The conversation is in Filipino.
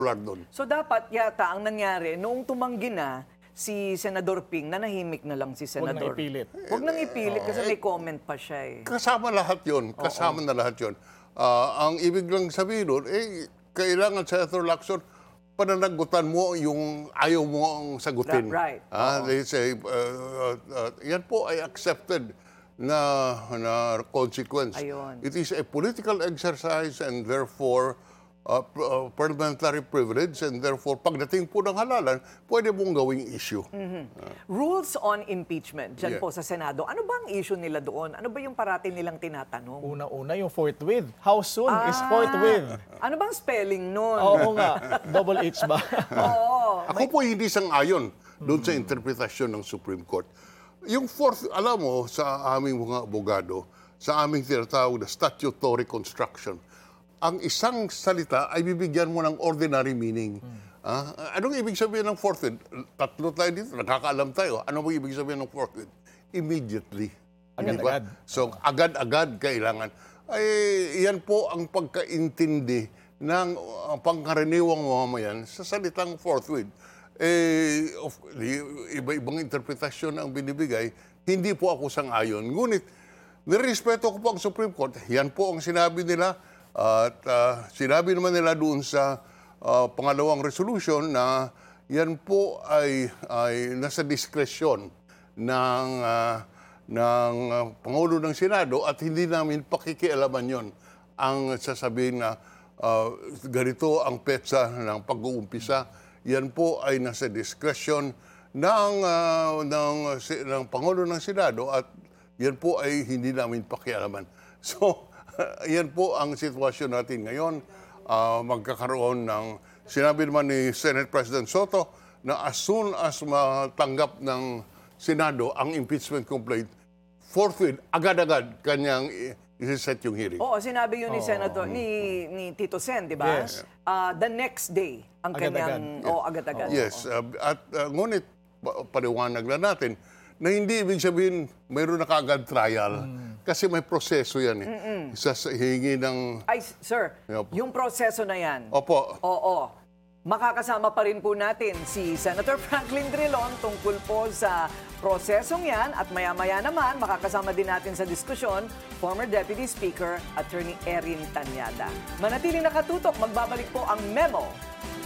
particular doon. So dapat yata ang nangyari, noong tumanggi na si Senador Ping, nanahimik na lang si Huwag nang Senador. ipilit. Huwag nang ipilit kasi may comment pa siya eh. Kasama lahat yun. Kasama na lahat yun. Ang ibig lang sabihin doon, kailangan, Senator Lacson, pananagutan mo yung ayaw mo ang sagutin. Right. They say, yan po ay accepted na consequence. Ayun. It is a political exercise and therefore parliamentary privilege, and therefore pagdating po ng halalan, pwede mong gawing issue. Rules on impeachment, dyan Yeah. po sa Senado. Ano ba ang issue nila doon? Ano ba yung parati nilang tinatanong? Una-una yung forthwith. How soon is forthwith? Ano bang spelling nun? Oo nga. Double H ba? Oo. Ako po hindi sang-ayon doon sa interpretasyon ng Supreme Court. Yung fourth, alam mo, sa aming mga abogado, sa aming tinatawag na statutory construction, ang isang salita ay bibigyan mo ng ordinary meaning. Anong ibig sabihin ng forthwith? Tatlo tayo dito, nakakaalam tayo. Ano bang ibig sabihin ng forthwith? Immediately. Agad-agad. So, agad-agad kailangan. Ay, yan po ang pagkaintindi ng pangkaraniwang mamamayan sa salitang forthwith. Iba-ibang interpretasyon ang binibigay, hindi po ako sang-ayon. Ngunit, nirespeto ko po ang Supreme Court. Yan po ang sinabi nila. At sinabi naman nila doon sa pangalawang resolution na yan po ay nasa diskresyon ng Pangulo ng Senado at hindi namin pakikialaman yon. Ang sasabihin na ganito ang petsa ng pag-uumpisa, yan po ay nasa diskresyon ng Pangulo ng Senado at yan po ay hindi namin pakialaman. So, yan po ang sitwasyon natin ngayon. Magkakaroon ng, sinabi naman ni Senate President Soto, na as soon as matanggap ng Senado ang impeachment complaint, forthwith, agad-agad kanyang i-set yung hearing. Oo, sinabi yun ni Senator, ni Tito Sen, di ba? Yes. The next day, ang kanyang, agad-agad. Yes, at ngunit paliwanag na natin na hindi ibig sabihin mayroon na kaagad trial. Kasi may proseso yan sa hingi ng... Ay, sir, Opo. yung proseso na yan. Opo. Oo. Makakasama pa rin po natin si Senator Franklin Drilon tungkol po sa prosesong yan at maya-maya naman makakasama din natin sa diskusyon former Deputy Speaker Attorney Erin Tanyada. Manatiling nakatutok, magbabalik po ang Memo